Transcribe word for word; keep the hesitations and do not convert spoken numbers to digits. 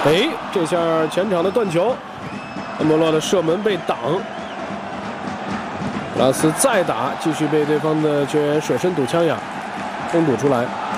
哎，这下前场的断球，恩波洛的射门被挡，拉斯再打，继续被对方的球员舍身堵枪呀，封堵出来。